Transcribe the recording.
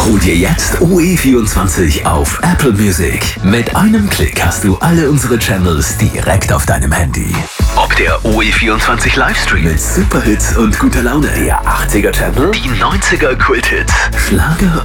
Hol dir jetzt OE24 auf Apple Music. Mit einem Klick hast du alle unsere Channels direkt auf deinem Handy. Ob der OE24 Livestream mit Superhits und guter Laune, der 80er Channel, die 90er Kulthits, Schlager